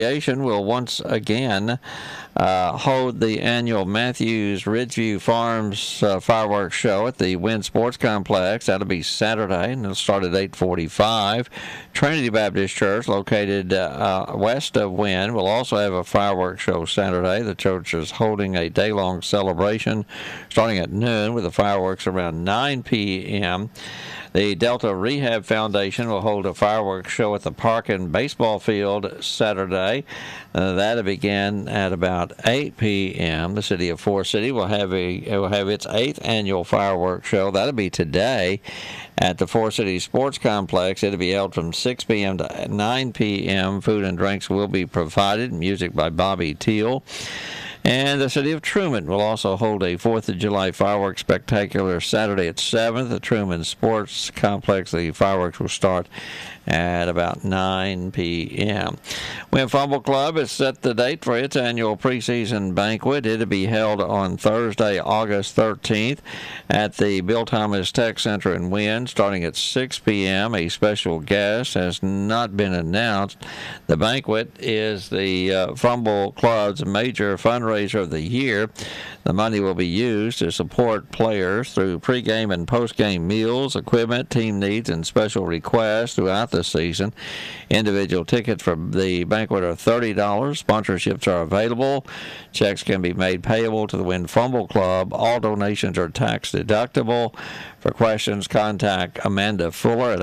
Will once again hold the annual Matthews Ridgeview Farms fireworks show at the Wynn Sports Complex. That'll be Saturday, and it'll start at 8:45. Trinity Baptist Church, located west of Wynn, will also have a fireworks show Saturday. The church is holding a day-long celebration starting at noon with the fireworks around 9 p.m. The Delta Rehab Foundation will hold a fireworks show at the park and baseball field Saturday. That'll begin at about 8 p.m. The city of Forest City will have its 8th annual fireworks show. That'll be today at the Forest City Sports Complex. It'll be held from 6 p.m. to 9 p.m. Food and drinks will be provided. Music by Bobby Teal. And the city of Truman will also hold a 4th of July fireworks spectacular Saturday at 7 at the Truman Sports Complex. The fireworks will start at about 9 p.m. Wynn Fumble Club has set the date for its annual preseason banquet. It'll be held on Thursday, August 13th at the Bill Thomas Tech Center in Wynn, starting at 6 p.m. A special guest has not been announced. The banquet is the Fumble Club's major fundraiser of the year. The money will be used to support players through pregame and postgame meals, equipment, team needs, and special requests throughout the season. Individual tickets for the banquet are $30. Sponsorships are available. Checks can be made payable to the Wynn Fumble Club. All donations are tax deductible. For questions, contact Amanda Fuller at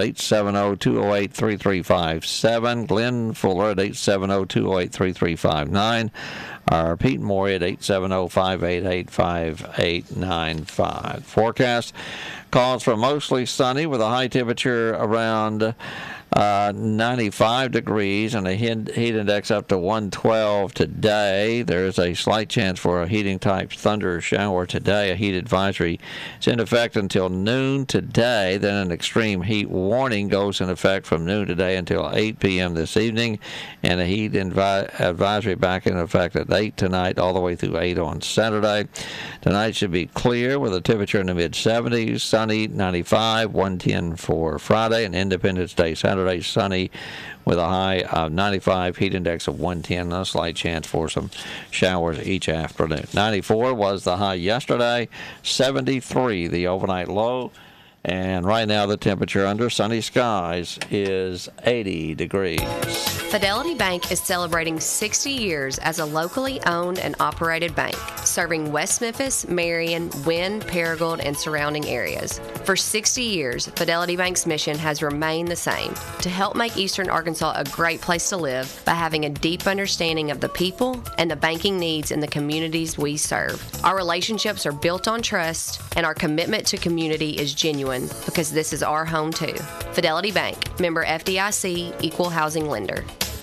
870-208-3357, Glenn Fuller at 870-208-3359, or Pete Morey at 870-588-5895. Forecast calls for mostly sunny with a high temperature around 95 degrees and a heat index up to 112 today. There is a slight chance for a heating type thunder shower today. A heat advisory is in effect until noon today. Then an extreme heat warning goes in effect from noon today until 8 p.m. this evening, and a heat advisory back in effect at 8 tonight all the way through 8 on Saturday. Tonight should be clear with a temperature in the mid-70s, sunny 95, 110 for Friday, and Independence Day Saturday sunny with a high of 95, heat index of 110, and a slight chance for some showers each afternoon. 94 was the high yesterday, 73 the overnight low, and right now the temperature under sunny skies is 80 degrees. Fidelity Bank is celebrating 60 years as a locally owned and operated bank, serving West Memphis, Marion, Wynn, Paragould, and surrounding areas. For 60 years, Fidelity Bank's mission has remained the same, to help make Eastern Arkansas a great place to live by having a deep understanding of the people and the banking needs in the communities we serve. Our relationships are built on trust, and our commitment to community is genuine because this is our home too. Fidelity Bank, member FDIC, equal housing lender.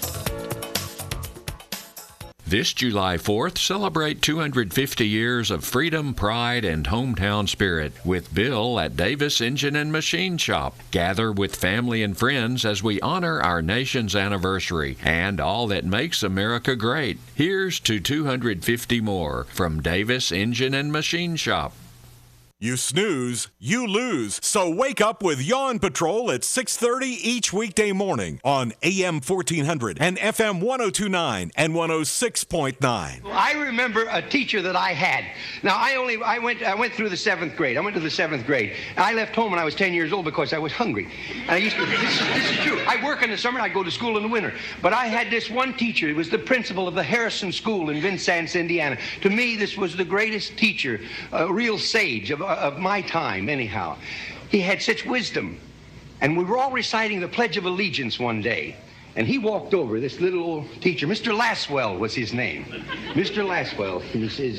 This July 4th, celebrate 250 years of freedom, pride, and hometown spirit with Bill at Davis Engine and Machine Shop. Gather with family and friends as we honor our nation's anniversary and all that makes America great. Here's to 250 more from Davis Engine and Machine Shop. You snooze, you lose. So wake up with Yawn Patrol at 6:30 each weekday morning on AM 1400 and FM 1029 and 106.9. I remember a teacher that I had. Now, I went through the 7th grade. I went to the 7th grade. I left home when I was 10 years old because I was hungry. And I used to, this is true. I work in the summer and I go to school in the winter. But I had this one teacher. He was the principal of the Harrison School in Vincennes, Indiana. To me, this was the greatest teacher, a real sage of my time, anyhow. He had such wisdom. And we were all reciting the Pledge of Allegiance one day. And he walked over, this little old teacher, Mr. Laswell was his name. Mr. Laswell, he says,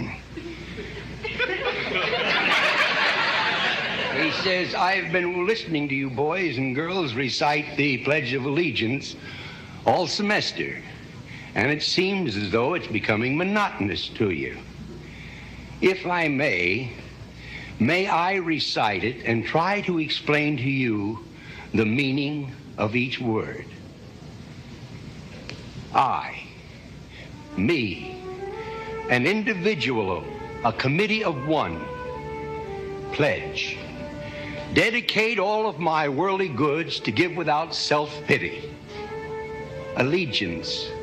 he says, I've been listening to you boys and girls recite the Pledge of Allegiance all semester. And it seems as though it's becoming monotonous to you. If I may I recite it and try to explain to you the meaning of each word. I, me, an individual, a committee of one, pledge, dedicate all of my worldly goods to give without self-pity, allegiance